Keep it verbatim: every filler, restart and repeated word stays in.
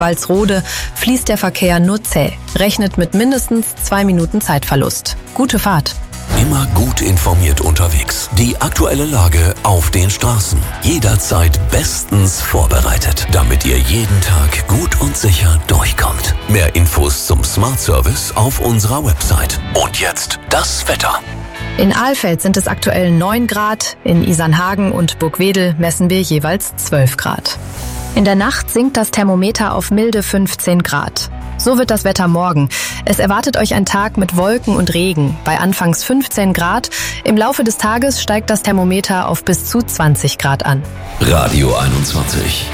Walsrode fließt der Verkehr nur zäh. Rechnet mit mindestens zwei Minuten Zeitverlust. Gute Fahrt. Immer gut informiert unterwegs. Die aktuelle Lage auf den Straßen. Jederzeit bestens vorbereitet, damit ihr jeden Tag gut und sicher durchkommt. Mehr Infos zum Smart Service auf unserer Website. Und jetzt das Wetter. In Alfeld sind es aktuell neun Grad, in Isernhagen und Burgwedel messen wir jeweils zwölf Grad. In der Nacht sinkt das Thermometer auf milde fünfzehn Grad. So wird das Wetter morgen. Es erwartet euch ein Tag mit Wolken und Regen, bei anfangs fünfzehn Grad. Im Laufe des Tages steigt das Thermometer auf bis zu zwanzig Grad an. Radio einundzwanzig.